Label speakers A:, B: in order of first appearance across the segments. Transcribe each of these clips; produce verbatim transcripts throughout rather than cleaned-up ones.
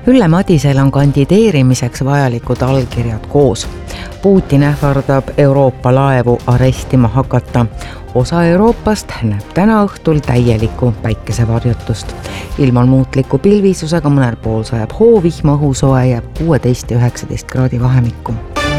A: Ülle Madisel on kandideerimiseks vajalikud allkirjad koos. Putin ähvardab Euroopa laevu arestima hakata. Osa Euroopast näeb täna õhtul täielikku päikesevarjutust. Ilm on muutliku pilvisusega, mõnel pool sajab hoovihma, õhusoe jääb kuusteist ja üheksateist kraadi vahemikku.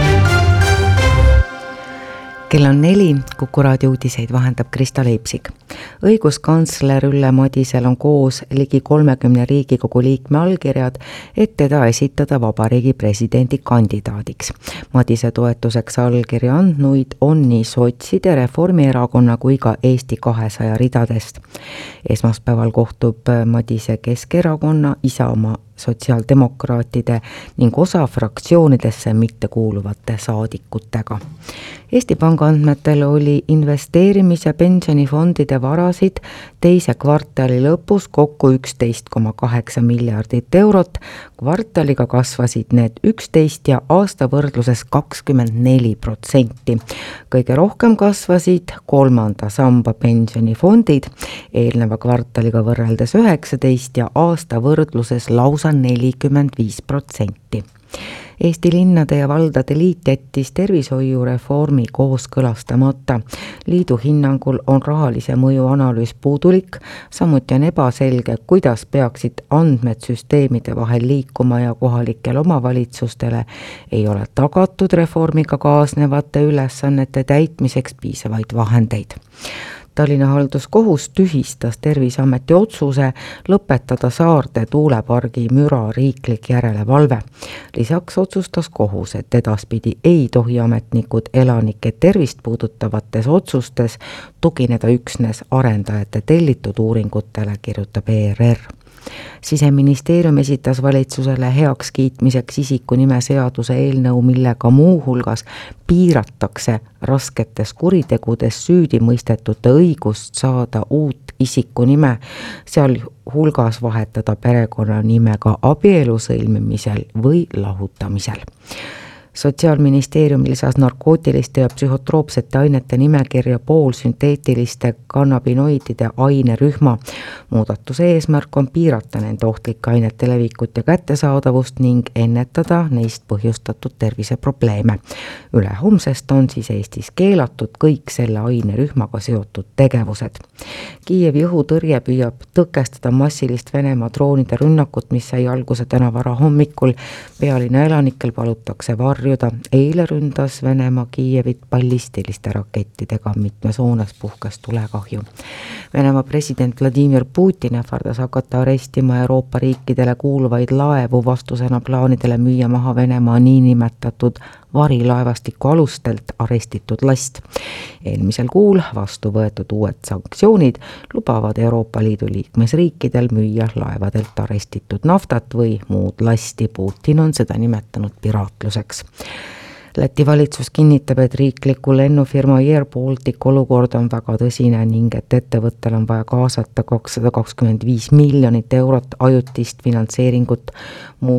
A: Kell on neli, Kuku raadio uudiseid vahendab Krista Leipsik. Õiguskantsler Ülle Madisel on koos ligi kolmekümne Riigikogu liikme allkirjad, et teda esitada vabariigi presidendi kandidaadiks. Madise toetuseks allkirja andnuid on nii sotside, Reformierakonna kui ka Eesti kahesaja ridadest. Esmaspäeval kohtub Madise Keskerakonna, Isamaa, sotsiaaldemokraatide ning osa fraktsioonidesse mitte kuuluvate saadikutega. Eesti Panga andmetel oli investeerimis- ja pensionifondide varasid teise kvartali lõpus kokku üksteist koma kaheksa miljardit eurot. Kvartaliga kasvasid need üksteist ja aasta võrdluses kakskümmend neli protsenti. Kõige rohkem kasvasid kolmanda samba pensionifondid, eelneva kvartaliga võrreldes üheksateist ja aasta võrdluses lausa nelikümmend viis protsenti. Eesti linnade ja valdade liit jättis tervishoiureformi kooskõlastamata. Liidu hinnangul on rahalise mõju analüüs puudulik, samuti on ebaselge, kuidas peaksid andmed süsteemide vahel liikuma ja kohalikel omavalitsustele ei ole tagatud reformiga kaasnevate ülesannete täitmiseks piisavaid vahendeid. Tallinna halduskohus tühistas Terviseameti otsuse lõpetada Saarde tuulepargi müra riiklik järelevalve. Lisaks otsustas kohus, et edaspidi ei tohi ametnikud elanike tervist puudutavates otsustes tugineda üksnes arendajate tellitud uuringutele, kirjutab E R R. Siseministeerium esitas valitsusele heaks kiitmiseks isikunime seaduse eelnõu, millega muu hulgas piiratakse rasketes kuritegudes süüdi mõistetute õigust saada uut isikunime, seal hulgas vahetada perekonnanimega abielu sõlmimisel või lahutamisel. Sotsiaalministeerium lisas narkootiliste ja psühhotroopsete ainete nimekirja poolsünteetiliste kannabinoidide ainerühma. Muudatuse eesmärk on piirata nende ohtlike ainete levikut ja kättesaadavust ning ennetada neist põhjustatud terviseprobleeme. Üle homsest on siis Eestis keelatud kõik selle ainerühmaga seotud tegevused. Kiievi õhutõrje püüab tõkestada massilist Venemaa droonide rünnakut, mis sai alguse täna vara hommikul. Pealinna elanikel palutakse varju. Eile ründas Venemaa Kiievit ballistiliste rakettidega, mitmes hoones puhkes tulekahju. Venemaa president Vladimir Putin ähvardas hakata arestima Euroopa riikidele kuuluvaid laevu vastusena plaanidele müüa maha Venemaa niinimetatud varilaevastiku alustelt arestitud last. Eelmisel kuul vastu võetud uued sanktsioonid lubavad Euroopa Liidu liikmesriikidel müüa laevadelt arestitud naftat või muud lasti. Putin on seda nimetanud piraatluseks. Läti valitsus kinnitab, et riikliku lennufirma Air Baltic olukord on väga tõsine ning et ettevõttel on vaja kaasata kakssada kakskümmend viis miljonit eurot ajutist finantseeringut. Muu